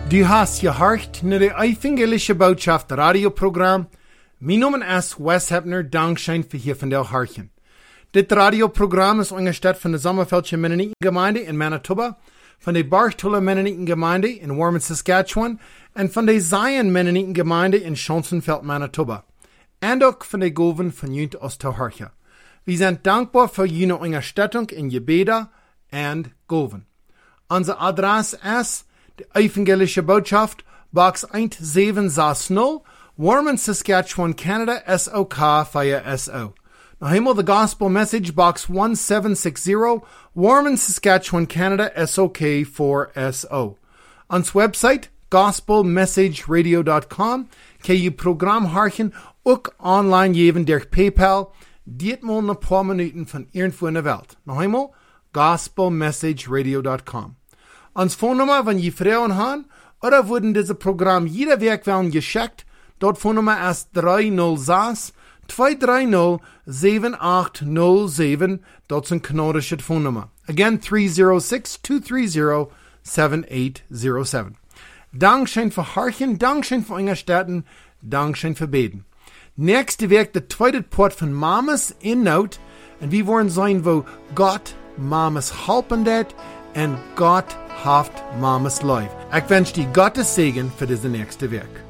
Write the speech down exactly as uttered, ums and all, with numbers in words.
Du hast gehört naar de evangelische boodschap radioprogram. Mijn naam is Wes Hepner, dankzij voor hier van der Harchen. Dit radioprogram is ongesteld van de Sommerfeldse Mennonitengemeinde in Manitoba, van de Barstola Mennonitengemeinde in Warman, Saskatchewan en van de Zion Mennonitengemeinde in Schonsenfeld, Manitoba. En ook van de Goven van Junt Oosterharche. We zijn dankbaar voor jullie ondersteuning in Gebeda en Goven. Onze adres is de Evangelische Botschaft, Box seventeen zestig, Warman, Saskatchewan, Canada, S O K vier S O. Now, eenmaal the Gospel Message, Box seventeen sixty, Warman, Saskatchewan, Canada, S O K four S O. Ons website, gospel message radio dot com, kan je program harken ook online geven door PayPal, ditmaal een paar minuten van irgendwo in de wereld. Nog eenmaal, gospel message radio dot com. Ons Phonenummer, wenn je Frauen haben, oder wurden diese Programm jeder Werk werden geschickt, dort Phonenummer ist drei null sechs, zwei drei null, sieben acht null sieben, dort sind kanadische Phonenummer. Again, three zero six, two three zero, seven eight zero seven. Dankeschön für Harchen, Dankeschön für Unterstützen, Dankeschön für Beten. Nächste Werk, der zweite Part von Mamas in Not, und wir wollen sein, wo Gott Mamas helfen dat, und Gott haft Mamas life. Ich wünsche dir Gottes Segen für diese nächste Werk.